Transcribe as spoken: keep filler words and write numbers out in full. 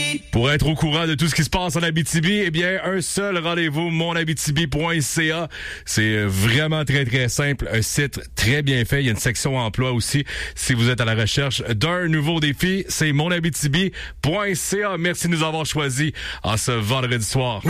Pour être au courant de tout ce qui se passe en Abitibi, eh bien, un seul rendez-vous, mon abitibi point c a. C'est vraiment très, très simple. Un site très bien fait. Il y a une section emploi aussi. Si vous êtes à la recherche d'un nouveau défi, c'est mon abitibi point c a. Merci de nous avoir choisis en ce vendredi soir.